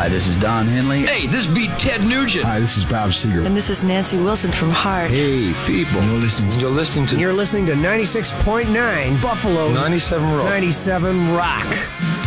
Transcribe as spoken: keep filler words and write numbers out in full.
Hi, this is Don Henley. Hey, this beat Ted Nugent. Hi, this is Bob Seger. And this is Nancy Wilson from Heart. Hey, people. You're listening to... You're listening to... You're listening to ninety-six point nine Buffalo's ninety-seven Rock. ninety-seven Rock.